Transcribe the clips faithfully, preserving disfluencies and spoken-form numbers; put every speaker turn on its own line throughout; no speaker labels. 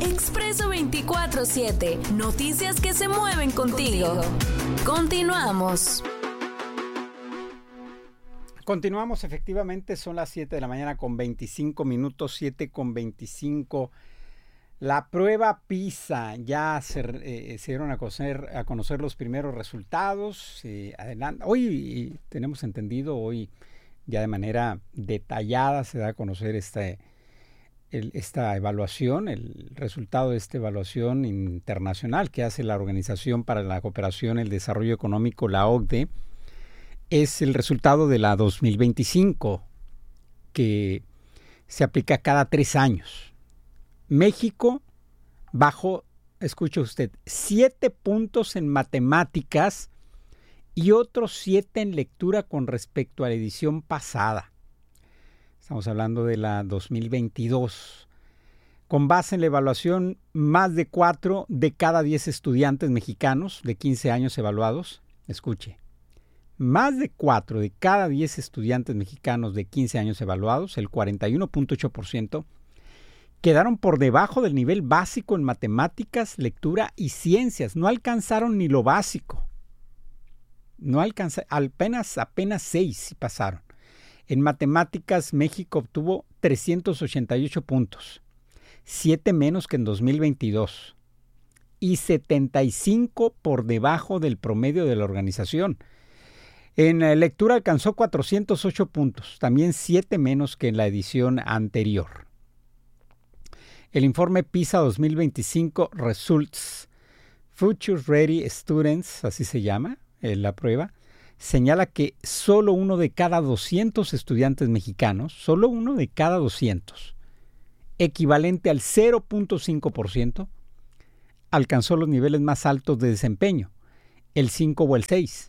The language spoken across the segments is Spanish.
Expreso veinticuatro siete. Noticias que se mueven contigo. Continuamos.
Continuamos, efectivamente, son las siete de la mañana con veinticinco minutos, siete con veinticinco. La prueba PISA, ya se, eh, se dieron a conocer, a conocer los primeros resultados. Eh, adelante. Hoy tenemos entendido, hoy ya de manera detallada se da a conocer este, el, esta evaluación, el resultado de esta evaluación internacional que hace la Organización para la Cooperación y el Desarrollo Económico, la O C D E. Es el resultado de la dos mil veinticinco, que se aplica cada tres años. México bajó, escuche usted, siete puntos en matemáticas y otros siete en lectura con respecto a la edición pasada. Estamos hablando de la dos mil veintidós. Con base en la evaluación, más de cuatro de cada diez estudiantes mexicanos de quince años evaluados, escuche, más de cuatro de cada diez estudiantes mexicanos de quince años evaluados, el cuarenta y uno punto ocho por ciento, quedaron por debajo del nivel básico en matemáticas, lectura y ciencias. No alcanzaron ni lo básico. No alcanzaron, apenas, apenas seis pasaron. En matemáticas, México obtuvo trescientos ochenta y ocho puntos, siete menos que en dos mil veintidós, y setenta y cinco por debajo del promedio de la organización. En la lectura alcanzó cuatrocientos ocho puntos, también siete menos que en la edición anterior. El informe PISA dos mil veinticinco Results Future Ready Students, así se llama eh, la prueba, señala que solo uno de cada doscientos estudiantes mexicanos, solo uno de cada doscientos, equivalente al cero punto cinco por ciento, alcanzó los niveles más altos de desempeño, el cinco o el seis.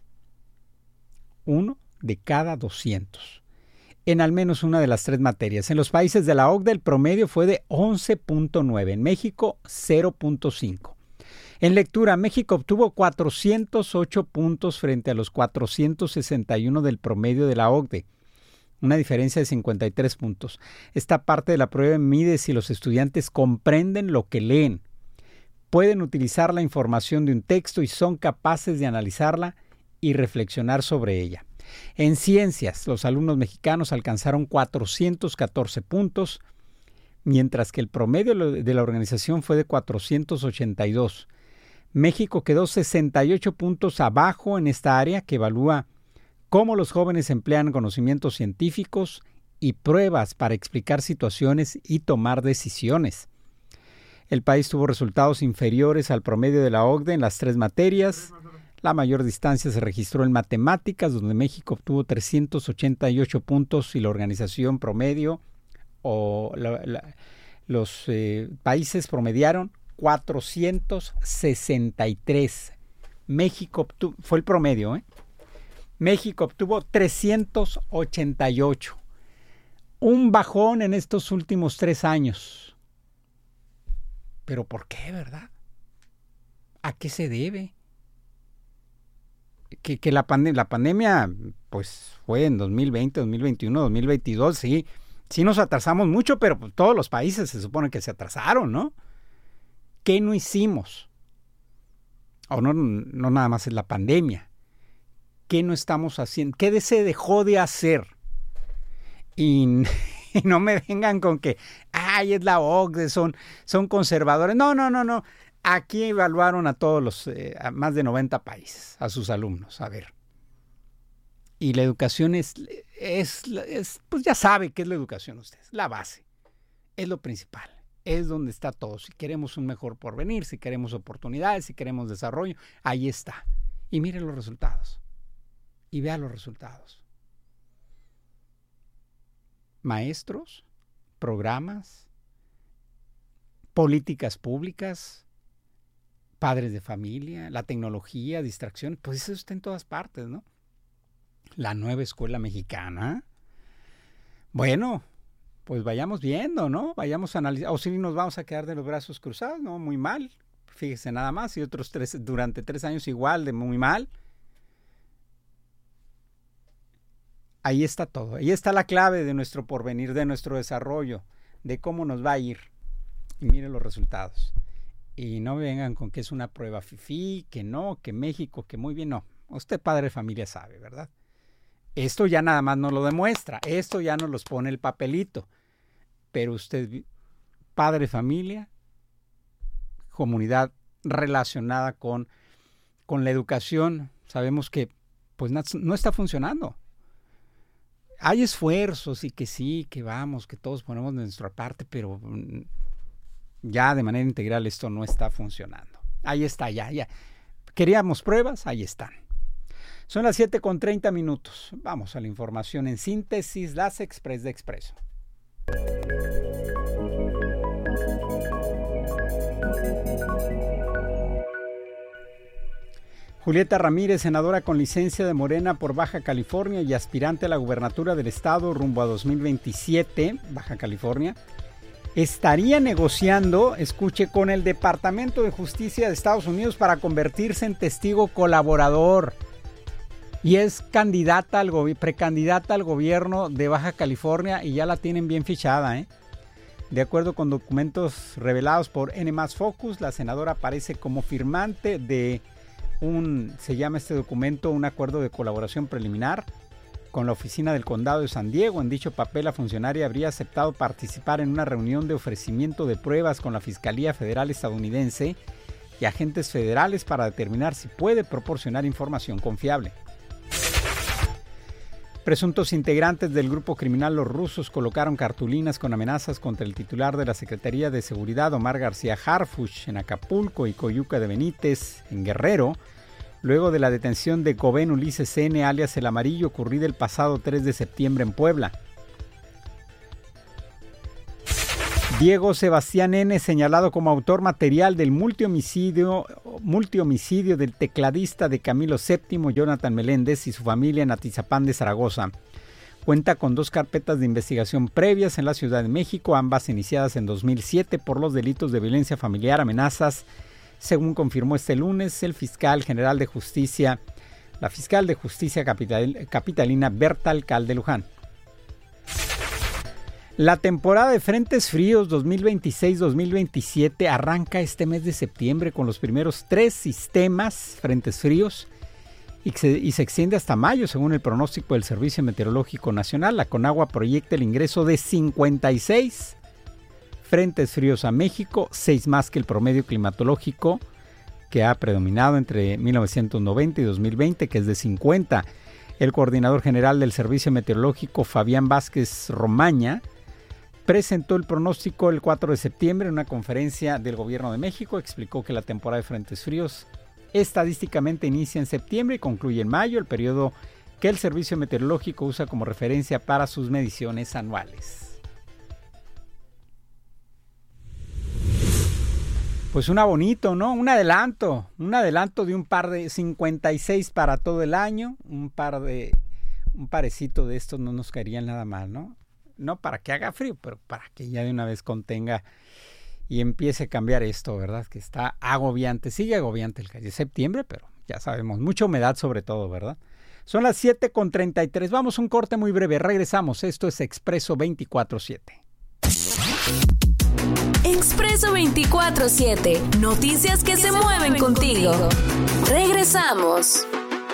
Uno de cada doscientos. En al menos una de las tres materias. En los países de la O C D E el promedio fue de once punto nueve, en México cero punto cinco. En lectura, México obtuvo cuatrocientos ocho puntos frente a los cuatrocientos sesenta y uno del promedio de la O C D E, una diferencia de cincuenta y tres puntos. Esta parte de la prueba mide si los estudiantes comprenden lo que leen, pueden utilizar la información de un texto y son capaces de analizarla y reflexionar sobre ella. En ciencias, los alumnos mexicanos alcanzaron cuatrocientos catorce puntos, mientras que el promedio de la organización fue de cuatrocientos ochenta y dos. México quedó sesenta y ocho puntos abajo en esta área que evalúa cómo los jóvenes emplean conocimientos científicos y pruebas para explicar situaciones y tomar decisiones. El país tuvo resultados inferiores al promedio de la O C D E en las tres materias. La mayor distancia se registró en matemáticas, donde México obtuvo trescientos ochenta y ocho puntos y la organización promedio o la, la, los eh, países promediaron cuatrocientos sesenta y tres. México obtuvo, fue el promedio, ¿eh? México obtuvo trescientos ochenta y ocho. Un bajón en estos últimos tres años. ¿Pero por qué, verdad? ¿A qué se debe? Que, que la, pandem- la pandemia pues fue en dos mil veinte, dos mil veintiuno, dos mil veintidós, sí, sí nos atrasamos mucho, pero pues, todos los países se supone que se atrasaron, ¿no? ¿Qué no hicimos? O no, no nada más es la pandemia. ¿Qué no estamos haciendo? ¿Qué se dejó de hacer? Y, y no me vengan con que, ay, es la O C D E, son, son conservadores. No, no, no, no. Aquí evaluaron a todos los, eh, a más de noventa países, a sus alumnos, a ver. Y la educación es, es, es, pues ya sabe qué es la educación usted, la base, es lo principal, es donde está todo. Si queremos un mejor porvenir, si queremos oportunidades, si queremos desarrollo, ahí está. Y mire los resultados, y vea los resultados. Maestros, programas, políticas públicas, padres de familia, la tecnología, distracción, pues eso está en todas partes, ¿no? La nueva escuela mexicana. Bueno, pues vayamos viendo, ¿no? Vayamos a analizar, o si nos vamos a quedar de los brazos cruzados, ¿no? Muy mal, fíjese nada más, y otros tres, durante tres años igual de muy mal. Ahí está todo, ahí está la clave de nuestro porvenir, de nuestro desarrollo, de cómo nos va a ir. y miren los resultados. Y no vengan con que es una prueba fifí, que no, que México, que muy bien, no. Usted, padre de familia, sabe, ¿verdad? Esto ya nada más nos lo demuestra, esto ya nos los pone el papelito. Pero usted, padre de familia, comunidad relacionada con, con la educación, sabemos que pues no, no está funcionando. Hay esfuerzos y que sí, que vamos, que todos ponemos de nuestra parte, pero ya de manera integral esto no está funcionando. Ahí está, ya, ya. Queríamos pruebas, ahí están. Son las siete con treinta minutos. Vamos a la información en síntesis, las Express de Expreso. Julieta Ramírez, senadora con licencia de Morena por Baja California y aspirante a la gubernatura del estado rumbo a dos mil veintisiete, Baja California, estaría negociando, escuche, con el Departamento de Justicia de Estados Unidos para convertirse en testigo colaborador. Y es candidata al gobi- precandidata al gobierno de Baja California y ya la tienen bien fichada, ¿eh? De acuerdo con documentos revelados por N más Focus, la senadora aparece como firmante de un, se llama este documento, un acuerdo de colaboración preliminar con la oficina del condado de San Diego. En dicho papel, la funcionaria habría aceptado participar en una reunión de ofrecimiento de pruebas con la Fiscalía Federal estadounidense y agentes federales para determinar si puede proporcionar información confiable. Presuntos integrantes del grupo criminal Los Rusos colocaron cartulinas con amenazas contra el titular de la Secretaría de Seguridad, Omar García Harfuch, en Acapulco y Coyuca de Benítez, en Guerrero, luego de la detención de Goben Ulises N., alias El Amarillo, ocurrida el pasado tres de septiembre en Puebla. Diego Sebastián N., señalado como autor material del multihomicidio, multihomicidio del tecladista de Camilo séptimo, Jonathan Meléndez, y su familia en Atizapán de Zaragoza. Cuenta con dos carpetas de investigación previas en la Ciudad de México, ambas iniciadas en dos mil siete por los delitos de violencia familiar, amenazas, según confirmó este lunes el fiscal general de justicia, la fiscal de justicia capital, capitalina Berta Alcalde Luján. La temporada de frentes fríos dos mil veintiséis dos mil veintisiete arranca este mes de septiembre con los primeros tres sistemas frentes fríos y se, y se extiende hasta mayo, según el pronóstico del Servicio Meteorológico Nacional. La Conagua proyecta el ingreso de cincuenta y seis frentes fríos a México, seis más que el promedio climatológico que ha predominado entre mil novecientos noventa y dos mil veinte, que es de cincuenta. El coordinador general del Servicio Meteorológico, Fabián Vázquez Romaña, presentó el pronóstico el cuatro de septiembre en una conferencia del Gobierno de México. Explicó que la temporada de frentes fríos estadísticamente inicia en septiembre y concluye en mayo, el periodo que el Servicio Meteorológico usa como referencia para sus mediciones anuales. Pues una bonito, ¿no? Un adelanto, un adelanto de un par de cincuenta y seis para todo el año, un par de, un parecito de estos no nos caería nada mal, ¿no? No para que haga frío, pero para que ya de una vez contenga y empiece a cambiar esto, ¿verdad? Que está agobiante, sigue agobiante el de septiembre, pero ya sabemos, mucha humedad sobre todo, ¿verdad? Son las siete con treinta y tres, vamos a un corte muy breve, regresamos, esto es Expreso veinticuatro siete.
Expreso veinticuatro siete, noticias que, que se, se mueven, mueven contigo. contigo. Regresamos.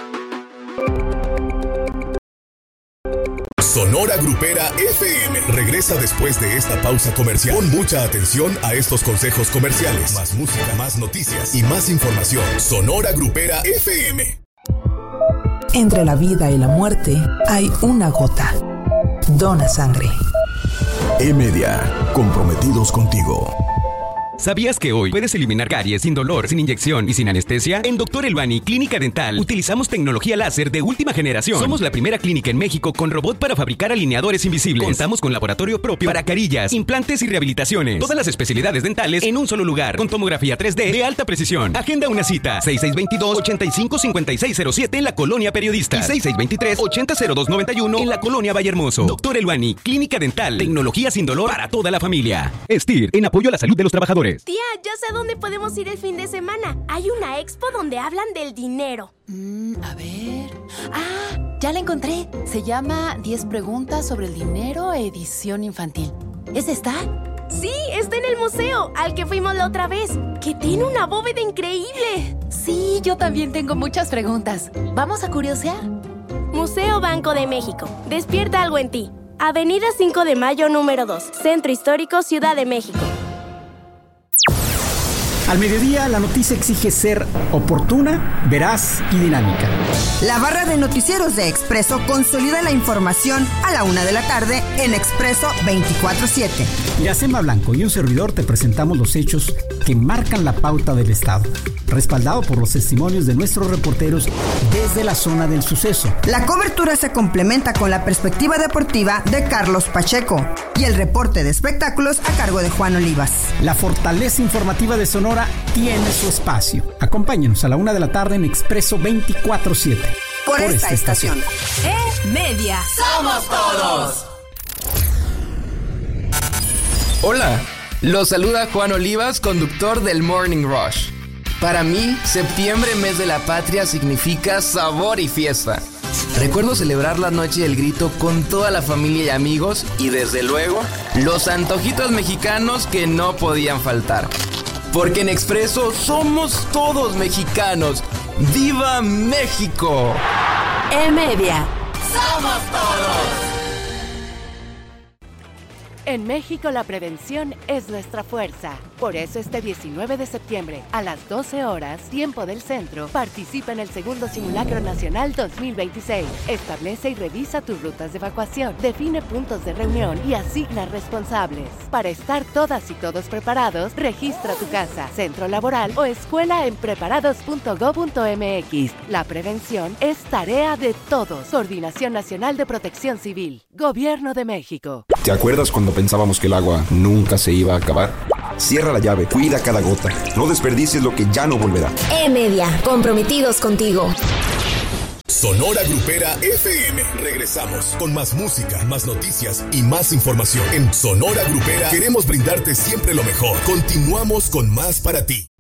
Sonora Grupera F M regresa después de esta pausa comercial. Pon mucha atención a estos consejos comerciales. Más música, más noticias y más información. Sonora Grupera F M.
Entre la vida y la muerte hay una gota. Dona sangre.
E-Media, comprometidos contigo.
¿Sabías que hoy puedes eliminar caries sin dolor, sin inyección y sin anestesia? En Doctor Elbani Clínica Dental utilizamos tecnología láser de última generación. Somos la primera clínica en México con robot para fabricar alineadores invisibles. Contamos con laboratorio propio para carillas, implantes y rehabilitaciones. Todas las especialidades dentales en un solo lugar, con tomografía tres D de alta precisión. Agenda una cita, seis seis dos dos, ocho cinco cinco seis cero siete en la Colonia Periodista y seis seis dos tres, ocho cero cero dos nueve uno en la Colonia Vallehermoso. Doctor Elbani Clínica Dental, tecnología sin dolor para toda la familia. STIR, en apoyo a la salud de los trabajadores.
Tía, ya sé a dónde podemos ir el fin de semana. Hay una expo donde hablan del dinero.
Mm, a ver... Ah, ya la encontré. Se llama diez preguntas sobre el dinero, edición infantil. ¿Es esta?
Sí, está en el museo, al que fuimos la otra vez, que tiene una bóveda increíble.
Sí, yo también tengo muchas preguntas. ¿Vamos a curiosear?
Museo Banco de México. Despierta algo en ti. Avenida cinco de Mayo, número dos. Centro Histórico, Ciudad de México.
Al mediodía, la noticia exige ser oportuna, veraz y dinámica.
La barra de noticieros de Expreso consolida la información a la una de la tarde en Expreso veinticuatro siete.
Iracema Blanco y un servidor te presentamos los hechos que marcan la pauta del Estado, respaldado por los testimonios de nuestros reporteros desde la zona del suceso.
La cobertura se complementa con la perspectiva deportiva de Carlos Pacheco y el reporte de espectáculos a cargo de Juan Olivas.
La fortaleza informativa de Sonora tiene su espacio. Acompáñenos a la una de la tarde en Expreso veinticuatro siete.
Por, por esta, esta estación.
E Media. ¡Somos todos!
Hola, los saluda Juan Olivas, conductor del Morning Rush. Para mí, septiembre, mes de la patria, significa sabor y fiesta. Recuerdo celebrar la noche del grito con toda la familia y amigos y, desde luego, los antojitos mexicanos que no podían faltar. Porque en Expreso somos todos mexicanos. ¡Viva México!
E Media.
¡Somos todos!
En México la prevención es nuestra fuerza. Por eso este diecinueve de septiembre, a las doce horas, tiempo del centro, participa en el segundo Simulacro Nacional dos mil veintiséis. Establece y revisa tus rutas de evacuación, define puntos de reunión y asigna responsables. Para estar todas y todos preparados, registra tu casa, centro laboral o escuela en preparados punto gob punto mx. La prevención es tarea de todos. Coordinación Nacional de Protección Civil. Gobierno de México.
¿Te acuerdas cuando pensábamos que el agua nunca se iba a acabar? Cierra la llave, cuida cada gota. No desperdicies lo que ya no volverá.
E Media, comprometidos contigo.
Sonora Grupera F M. Regresamos con más música, más noticias y más información. En Sonora Grupera queremos brindarte siempre lo mejor. Continuamos con más para ti.